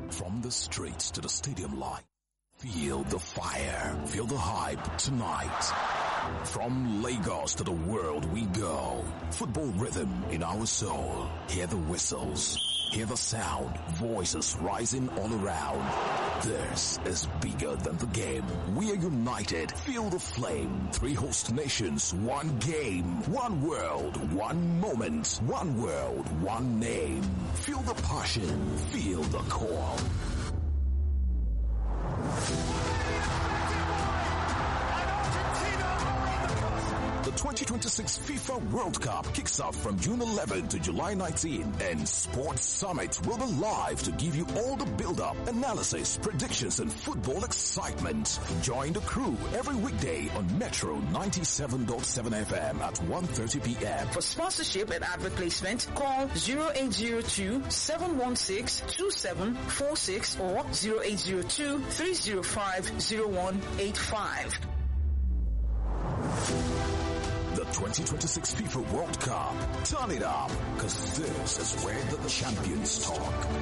From the streets to the stadium line, feel the fire, feel the hype tonight. From Lagos to the world we go. Football rhythm in our soul. Hear the whistles, hear the sound, voices rising all around. This is bigger than the game. We are united. Feel the flame. 3 host nations, 1 game, 1 world, 1 moment, 1 world, 1 name. Feel the passion. Feel the call. The 2026 FIFA World Cup kicks off from June 11 to July 19, and Sports Summit will be live to give you all the build-up, analysis, predictions, and football excitement. Join the crew every weekday on Metro 97.7 FM at 1:30 p.m. For sponsorship and advert placement, call 0802-716-2746 or 0802-305-0185. The 2026 FIFA World Cup. Turn it up, because this is where the champions talk.